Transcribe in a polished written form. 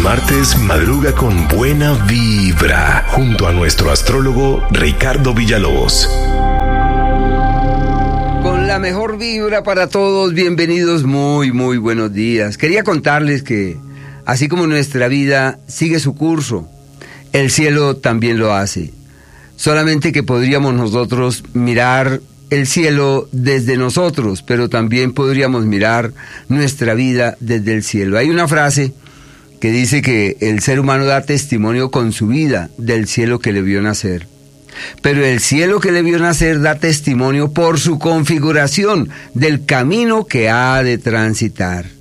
martes madruga con buena vibra, junto a nuestro astrólogo Ricardo Villalobos. Con la mejor vibra para todos, bienvenidos, muy buenos días. Quería contarles que, así como nuestra vida sigue su curso, el cielo también lo hace. Solamente que podríamos nosotros mirar el cielo desde nosotros, pero también podríamos mirar nuestra vida desde el cielo. Hay una frase que dice que el ser humano da testimonio con su vida del cielo que le vio nacer. Pero el cielo que le vio nacer da testimonio por su configuración del camino que ha de transitar.